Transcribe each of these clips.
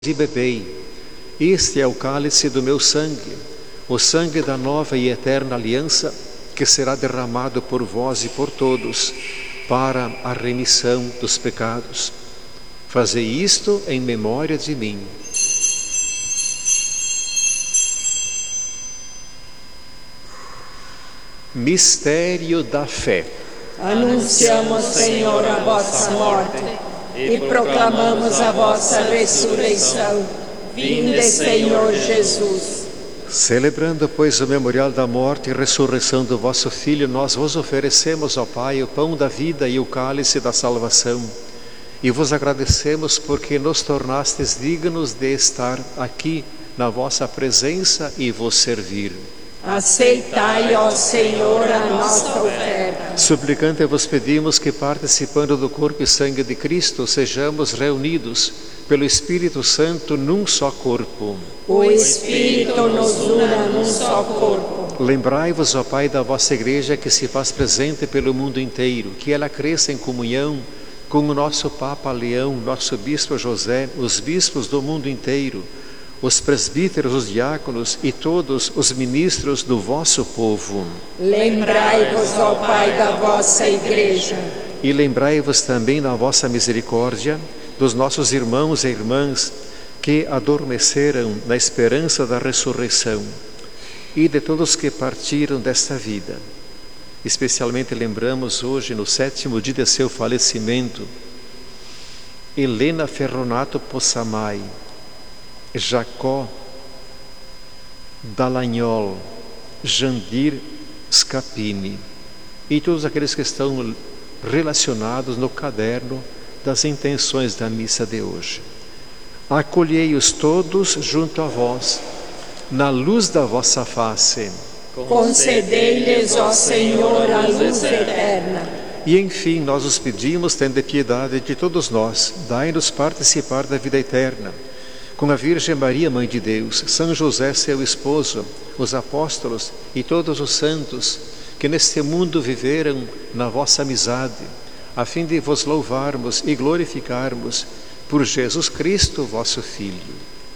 e bebei. Este é o cálice do meu sangue, o sangue da nova e eterna aliança, que será derramado por vós e por todos, para a remissão dos pecados. Fazei isto em memória de mim. Mistério da fé. Anunciamos, Senhor, a vossa morte e proclamamos a vossa ressurreição. Vinde, Senhor Jesus. Celebrando, pois, o memorial da morte e ressurreição do vosso Filho, nós vos oferecemos, ó Pai, o pão da vida e o cálice da salvação. E vos agradecemos porque nos tornastes dignos de estar aqui na vossa presença e vos servir. Aceitai, ó Senhor, a nossa oferta. Suplicante vos pedimos que, participando do corpo e sangue de Cristo, sejamos reunidos pelo Espírito Santo num só corpo. O Espírito nos una num só corpo. Lembrai-vos, ó Pai, da vossa Igreja que se faz presente pelo mundo inteiro, que ela cresça em comunhão com o nosso Papa Leão, nosso Bispo José, os bispos do mundo inteiro, os presbíteros, os diáconos e todos os ministros do vosso povo. Lembrai-vos, ó Pai, da vossa Igreja. E lembrai-vos também na vossa misericórdia dos nossos irmãos e irmãs que adormeceram na esperança da ressurreição e de todos que partiram desta vida. Especialmente lembramos hoje, no 7º dia de seu falecimento, Helena Ferronato Possamay, Jacó Dallagnol, Jandir Scapini e todos aqueles que estão relacionados no caderno das intenções da missa de hoje. Acolhei-os todos junto a vós, na luz da vossa face. Concedei-lhes, ó Senhor, a luz eterna. E enfim, nós os pedimos, tende piedade de todos nós, dai-nos participar da vida eterna. Com a Virgem Maria, Mãe de Deus, São José, seu esposo, os apóstolos e todos os santos que neste mundo viveram na vossa amizade, a fim de vos louvarmos e glorificarmos por Jesus Cristo, vosso Filho.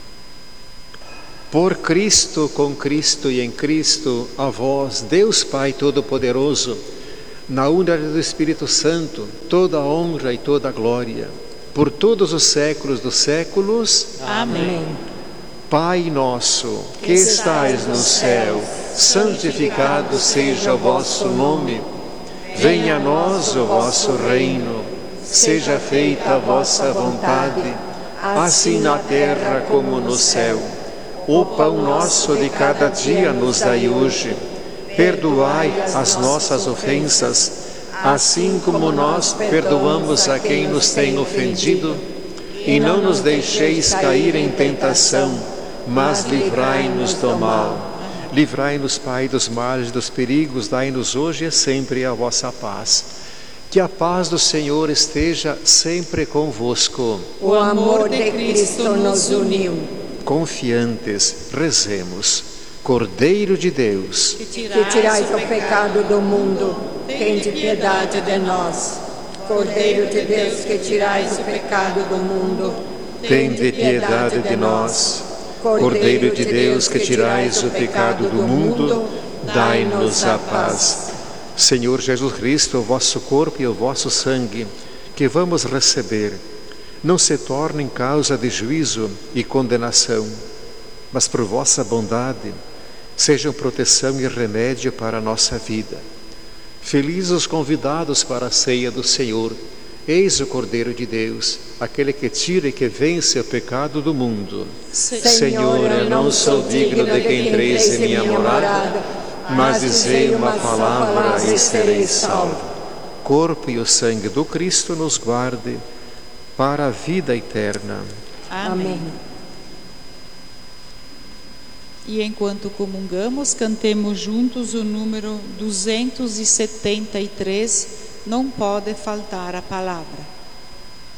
Por Cristo, com Cristo e em Cristo, a vós, Deus Pai Todo-Poderoso, na unidade do Espírito Santo, toda a honra e toda a glória, por todos os séculos dos séculos. Amém. Pai nosso, que estais no céu, santificado seja o vosso nome. Venha a nós o vosso reino. Seja feita a vossa vontade, assim na terra como no céu. O pão nosso de cada dia nos dai hoje. Perdoai as nossas ofensas, assim como nós perdoamos a quem nos tem ofendido, e não nos deixeis cair em tentação, mas livrai-nos do mal. Livrai-nos, Pai, dos males e dos perigos, dai-nos hoje e sempre a vossa paz. Que a paz do Senhor esteja sempre convosco. O amor de Cristo nos uniu. Confiantes, rezemos. Cordeiro de Deus, Que tirais o pecado do mundo, tende piedade de nós. Cordeiro de Deus, que tirais o pecado do mundo, tende piedade de nós. Cordeiro de Deus, que tirais o pecado do mundo, dai-nos a paz. Senhor Jesus Cristo, o vosso corpo e o vosso sangue, que vamos receber, não se tornem causa de juízo e condenação, mas por vossa bondade, sejam proteção e remédio para a nossa vida. Felizes os convidados para a ceia do Senhor. Eis o Cordeiro de Deus, aquele que tira e que vence o pecado do mundo. Senhor, eu não sou digno de que entreis em minha morada, mas dizei uma palavra e serei salvo. Corpo e o sangue do Cristo nos guarde para a vida eterna. Amém. E enquanto comungamos, cantemos juntos o número 273, não pode faltar a palavra.